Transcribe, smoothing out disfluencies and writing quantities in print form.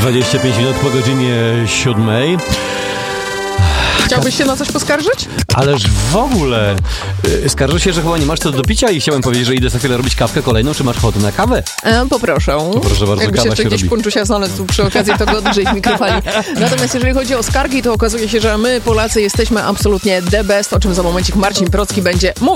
25 minut po godzinie 7. Chciałbyś się na coś poskarżyć? Ależ w ogóle skarżę się, że chyba nie masz co do picia i chciałem powiedzieć, że idę za chwilę robić kawkę kolejną. Czy masz ochotę na kawę? Poproszę. Proszę bardzo, jakby kawa się się gdzieś robi. Punczusia znalazł przy okazji, to go odgrzej w mikrofali. Natomiast jeżeli chodzi o skargi, to okazuje się, że my Polacy jesteśmy absolutnie the best, o czym za momencik Marcin Procki będzie mówił.